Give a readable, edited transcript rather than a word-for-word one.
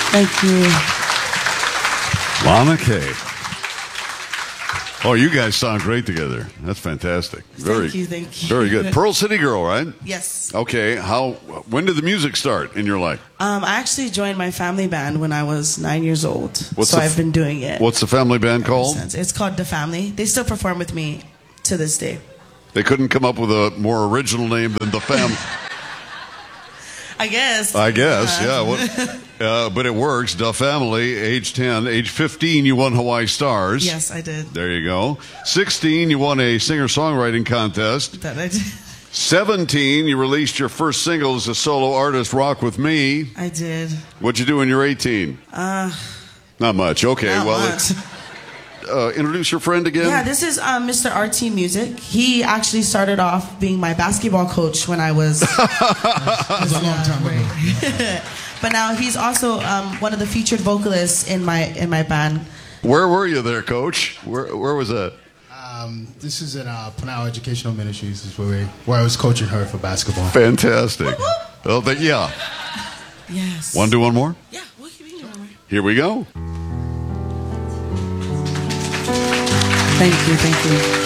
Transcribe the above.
Thank you. Lana Kay. Oh, you guys sound great together. That's fantastic. Thank you. Very good. Pearl City Girl, right? Yes. Okay. When did the music start in your life? I actually joined my family band when I was 9 years old. So I've been doing it. What's the family band called? It's called The Family. They still perform with me to this day. They couldn't come up with a more original name than The Family. I guess, yeah. But it works. The Family, age 10. Age 15, you won Hawaii Stars. Yes, I did. There you go. 16, you won a singer-songwriting contest. That I did. 17, you released your first single as a solo artist, Rock With Me. I did. What'd you do when you were 18? Not much. Okay, not much. Introduce your friend again. Yeah, this is Mr. RT Music. He actually started off being my basketball coach when I was... That's a long time ago. But now he's also one of the featured vocalists in my band. Where were you there, Coach? Where was that? This is in Pinal Educational Ministries, is where I was coaching her for basketball. Fantastic. Well, yeah. Yes. Want to do one more? Yeah, we'll give you one more. Here we go. Thank you.